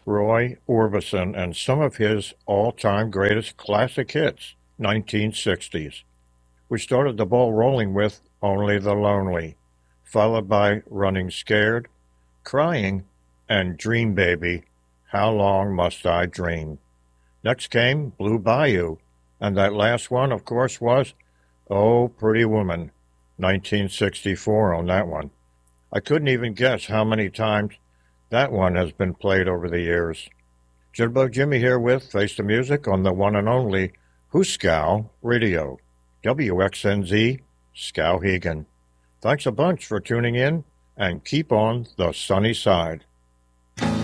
Roy Orbison, and some of his all-time greatest classic hits, 1960s. We started the ball rolling with Only the Lonely, followed by Running Scared, Crying, and Dream Baby, How Long Must I Dream? Next came Blue Bayou, and that last one, of course, was Oh Pretty Woman, 1964 on that one. I couldn't even guess how many times that one has been played over the years. Jitterbug Jimmy here with Face the Music on the one and only Hooskow Radio, WXNZ Skowhegan. Thanks a bunch for tuning in, and keep on the sunny side.